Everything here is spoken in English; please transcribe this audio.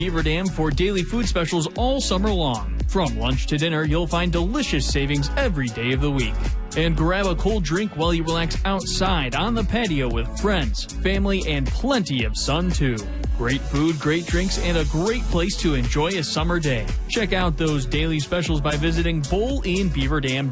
Beaver Dam for daily food specials all summer long. From lunch to dinner, you'll find delicious savings every day of the week. And grab a cold drink while you relax outside on the patio with friends, family, and plenty of sun too. Great food, great drinks, and a great place to enjoy a summer day. Check out those daily specials by visiting bowlinbeaverdam.com.